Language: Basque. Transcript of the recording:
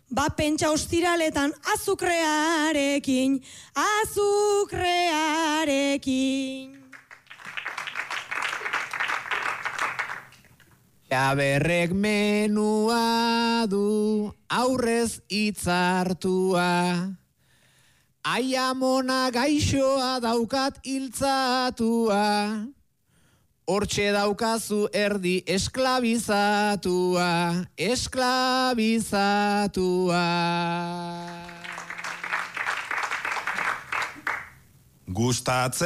Ba pentsa ostiraletan azukrearekin, azukrearekin. Jaberrek menua du aurrez hitzartua. Aiamona gaixoa daukat hiltzatua. Hortxe daukazu erdi esklabizatua, esklabizatua. Gustatzen